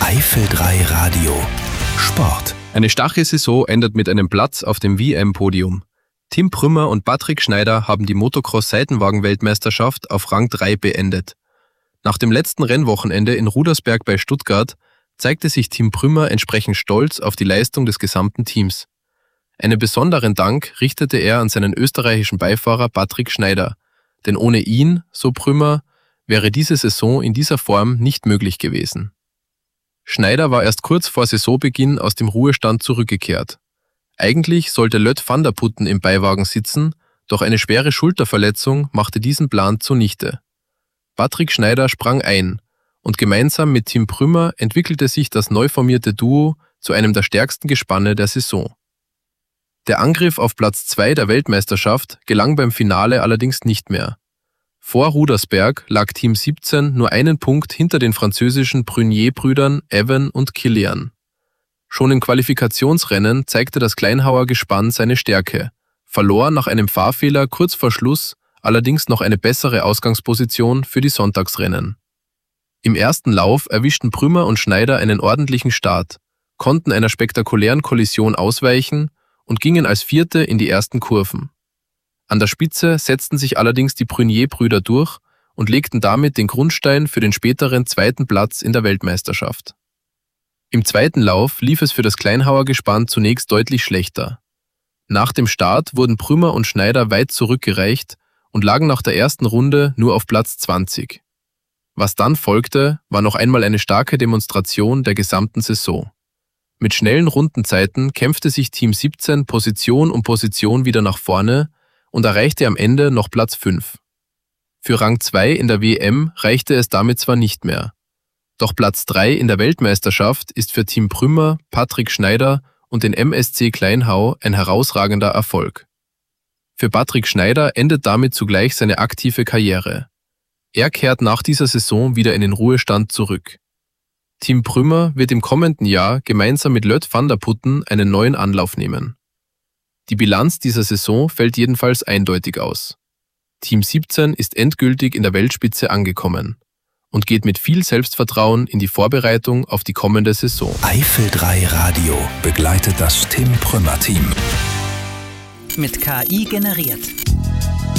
Eifel 3 Radio Sport. Eine starke Saison endet mit einem Platz auf dem WM-Podium. Tim Prümmer und Patrick Schneider haben die Motocross-Seitenwagen-Weltmeisterschaft auf Rang 3 beendet. Nach dem letzten Rennwochenende in Rudersberg bei Stuttgart zeigte sich Tim Prümmer entsprechend stolz auf die Leistung des gesamten Teams. Einen besonderen Dank richtete er an seinen österreichischen Beifahrer Patrick Schneider, denn ohne ihn, so Prümmer, wäre diese Saison in dieser Form nicht möglich gewesen. Schneider war erst kurz vor Saisonbeginn aus dem Ruhestand zurückgekehrt. Eigentlich sollte Löt van der Putten im Beiwagen sitzen, doch eine schwere Schulterverletzung machte diesen Plan zunichte. Patrick Schneider sprang ein und gemeinsam mit Tim Prümmer entwickelte sich das neu formierte Duo zu einem der stärksten Gespanne der Saison. Der Angriff auf Platz 2 der Weltmeisterschaft gelang beim Finale allerdings nicht mehr. Vor Rudersberg lag Team 17 nur einen Punkt hinter den französischen Prunier-Brüdern Evan und Kilian. Schon im Qualifikationsrennen zeigte das Kleinhauer Gespann seine Stärke, verlor nach einem Fahrfehler kurz vor Schluss allerdings noch eine bessere Ausgangsposition für die Sonntagsrennen. Im ersten Lauf erwischten Prümmer und Schneider einen ordentlichen Start, konnten einer spektakulären Kollision ausweichen und gingen als Vierte in die ersten Kurven. An der Spitze setzten sich allerdings die Prunier-Brüder durch und legten damit den Grundstein für den späteren zweiten Platz in der Weltmeisterschaft. Im zweiten Lauf lief es für das Kleinhauer Gespann zunächst deutlich schlechter. Nach dem Start wurden Prümmer und Schneider weit zurückgereicht und lagen nach der ersten Runde nur auf Platz 20. Was dann folgte, war noch einmal eine starke Demonstration der gesamten Saison. Mit schnellen Rundenzeiten kämpfte sich Team 17 Position um Position wieder nach vorne und erreichte am Ende noch Platz 5. Für Rang 2 in der WM reichte es damit zwar nicht mehr. Doch Platz 3 in der Weltmeisterschaft ist für Team Prümmer, Patrick Schneider und den MSC Kleinhau ein herausragender Erfolg. Für Patrick Schneider endet damit zugleich seine aktive Karriere. Er kehrt nach dieser Saison wieder in den Ruhestand zurück. Tim Prümmer wird im kommenden Jahr gemeinsam mit Löt van der Putten einen neuen Anlauf nehmen. Die Bilanz dieser Saison fällt jedenfalls eindeutig aus. Team 17 ist endgültig in der Weltspitze angekommen und geht mit viel Selbstvertrauen in die Vorbereitung auf die kommende Saison. Eifel 3 Radio begleitet das Tim Prümmer Team. Mit KI generiert.